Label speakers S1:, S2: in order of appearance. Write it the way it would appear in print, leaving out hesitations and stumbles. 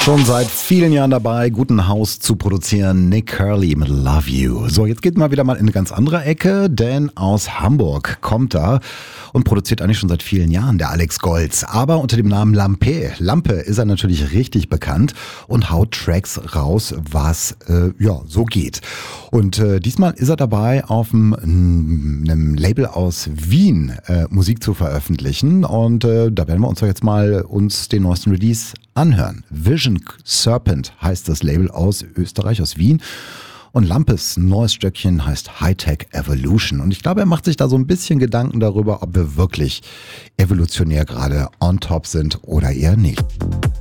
S1: Schon seit vielen Jahren dabei, guten Haus zu produzieren. Nick Curly mit Love You. So, jetzt geht mal wieder mal in eine ganz andere Ecke, denn aus Hamburg kommt er und produziert eigentlich schon seit vielen Jahren, der Alex Golz. Aber unter dem Namen Lampe. Lampe ist er natürlich richtig bekannt und haut Tracks raus, was so geht. Und diesmal ist er dabei, auf einem Label aus Wien Musik zu veröffentlichen. Und da werden wir uns doch jetzt mal den neuesten Release anhören. Vision Serpent heißt das Label aus Österreich, aus Wien. Und Lampes neues Stöckchen heißt Hightech Evolution. Und ich glaube, er macht sich da so ein bisschen Gedanken darüber, ob wir wirklich evolutionär gerade on top sind oder eher nicht.